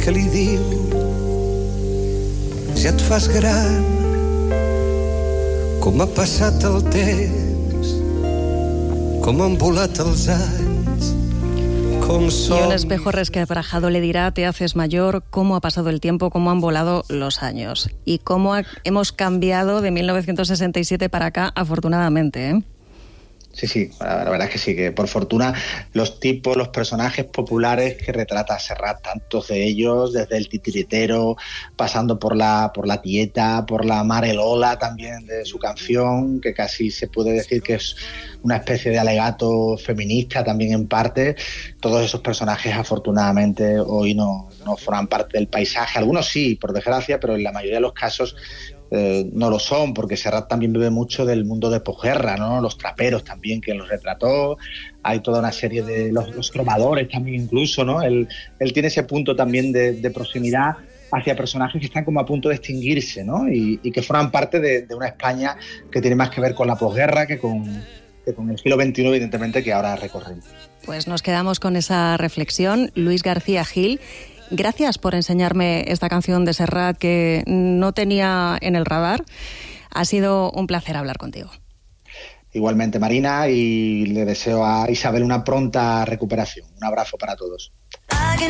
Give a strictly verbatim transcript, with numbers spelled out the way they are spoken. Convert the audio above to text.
que li diu ja et fas gran, com ha passat el temps, com han volat els anys, com som... Y un espejo resquebrajado le dirá: te haces mayor, cómo ha pasado el tiempo, cómo han volado los años y cómo ha... hemos cambiado de mil novecientos sesenta y siete para acá, afortunadamente, ¿eh? Sí, sí, la verdad es que sí, que por fortuna los tipos, los personajes populares que retrata Serrat, tantos de ellos, desde el titiritero, pasando por la por la tieta, por la Mare Lola también de su canción, que casi se puede decir que es una especie de alegato feminista también en parte. Todos esos personajes afortunadamente hoy no, no forman parte del paisaje, algunos sí, por desgracia, pero en la mayoría de los casos Eh, no lo son, porque Serrat también bebe mucho del mundo de posguerra, ¿no? Los traperos también, que los retrató. Hay toda una serie de los, los trovadores también incluso, ¿no? Él, él tiene ese punto también de, de proximidad hacia personajes que están como a punto de extinguirse, ¿no? Y, y que forman parte de, de una España que tiene más que ver con la posguerra que con, que con el siglo veintiuno, evidentemente, que ahora recorremos. Pues nos quedamos con esa reflexión. Luis García Gil, gracias por enseñarme esta canción de Serrat que no tenía en el radar. Ha sido un placer hablar contigo. Igualmente, Marina, y le deseo a Isabel una pronta recuperación. Un abrazo para todos.